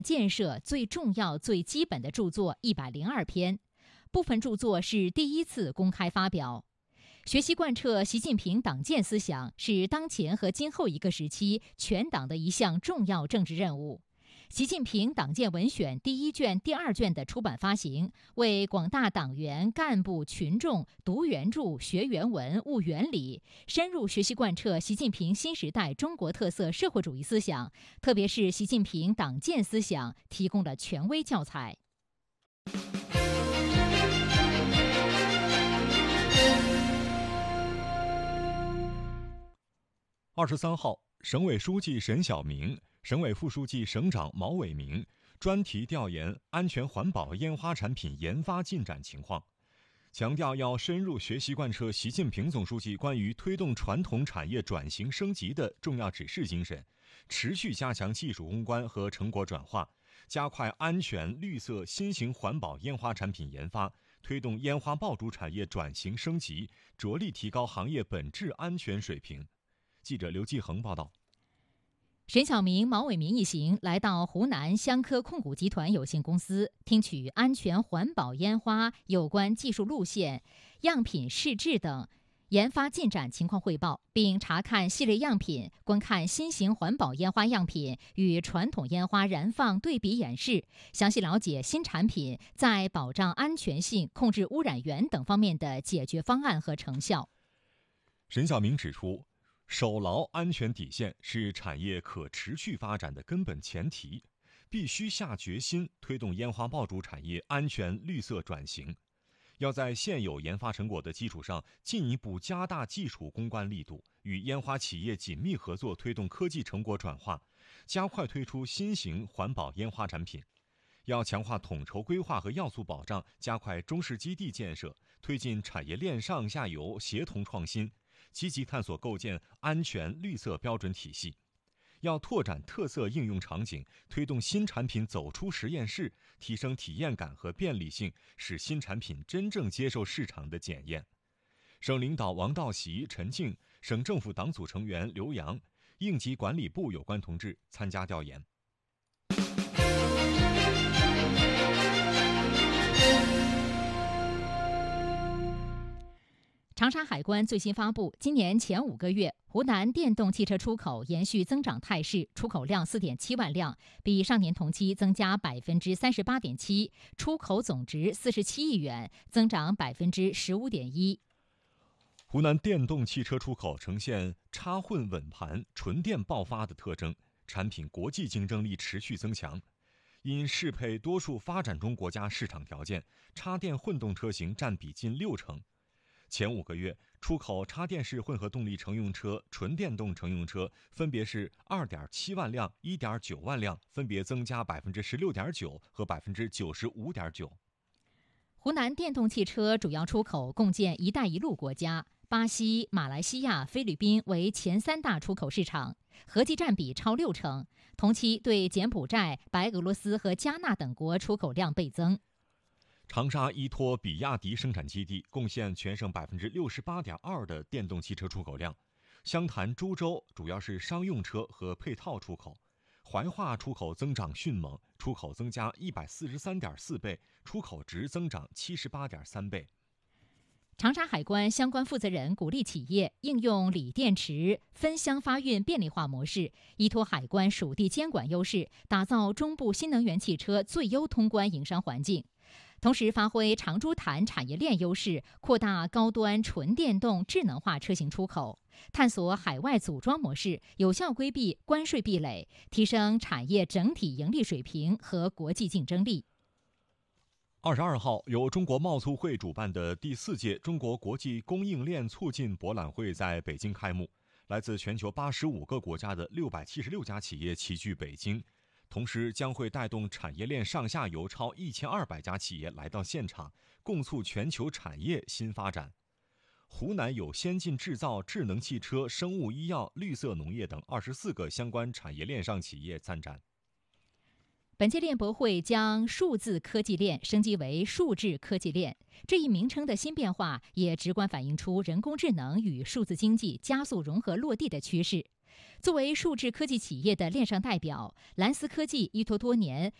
建设最重要、最基本的著作102篇，部分著作是第一次公开发表。学习贯彻习近平党建思想是当前和今后一个时期全党的一项重要政治任务。习近平党建文选第1卷、第2卷的出版发行，为广大党员干部群众读原著、学原文、悟原理，深入学习贯彻习近平新时代中国特色社会主义思想，特别是习近平党建思想，提供了权威教材。 23号，省委书记沈晓明、省委副书记、省长毛伟明专题调研安全环保烟花产品研发进展情况，强调要深入学习贯彻习近平总书记关于推动传统产业转型升级的重要指示精神，持续加强技术攻关和成果转化，加快安全绿色新型环保烟花产品研发，推动烟花爆竹产业转型升级，着力提高行业本质安全水平。记者刘继恒报道。 沈晓明、毛伟明一行来到湖南香科控股集团有限公司，听取安全环保烟花有关技术路线、样品试制等研发进展情况汇报，并查看系列样品，观看新型环保烟花样品与传统烟花燃放对比演示，详细了解新产品在保障安全性、控制污染源等方面的解决方案和成效。 沈晓明指出，守牢安全底线是产业可持续发展的根本前提，必须下决心推动烟花爆竹产业安全绿色转型。要在现有研发成果的基础上，进一步加大技术攻关力度，与烟花企业紧密合作，推动科技成果转化，加快推出新型环保烟花产品。要强化统筹规划和要素保障，加快中试基地建设，推进产业链上下游协同创新，积极探索构建安全绿色标准体系。要拓展特色应用场景，推动新产品走出实验室，提升体验感和便利性，使新产品真正接受市场的检验。省领导王道习、陈静，省政府党组成员刘洋，应急管理部有关同志参加调研。 长沙海关最新发布，今年前5个月，湖南电动汽车出口延续增长态势，出口量4.7万辆，比上年同期增加38.7%，出口总值47亿元，增长15.1%。 湖南电动汽车出口呈现插混稳盘、纯电爆发的特征，产品国际竞争力持续增强。因适配多数发展中国家市场条件，插电混动车型占比近60%。前5个月，出口插电式混合动力乘用车、纯电动乘用车分别是2.7万辆、1.9万辆，分别增加16.9%和95.9%。 湖南电动汽车主要出口共建“一带一路”国家，巴西、马来西亚、菲律宾为前3大出口市场，合计占比超60%。同期对柬埔寨、白俄罗斯和加纳等国出口量倍增。 长沙依托比亚迪生产基地，贡献全省68.2%的电动汽车出口量。湘潭、株洲主要是商用车和配套出口。怀化出口增长迅猛，出口增加143.4倍，出口值增长78.3倍。 长沙海关相关负责人鼓励企业应用锂电池分箱发运便利化模式，依托海关属地监管优势，打造中部新能源汽车最优通关营商环境。同时发挥长株潭产业链优势，扩大高端纯电动智能化车型出口，探索海外组装模式，有效规避关税壁垒，提升产业整体盈利水平和国际竞争力。 22号，由中国贸促会主办的第4届中国国际供应链促进博览会在北京开幕，来自全球85个国家的676家企业齐聚北京。同时将会带动产业链上下游超1200家企业来到现场，共促全球产业新发展。湖南有先进制造、智能汽车、生物医药、绿色农业等24个相关产业链上企业参展。 本届链博会将数字科技链升级为数智科技链，这一名称的新变化也直观反映出人工智能与数字经济加速融合落地的趋势。作为数智科技企业的链上代表，蓝思科技依托多年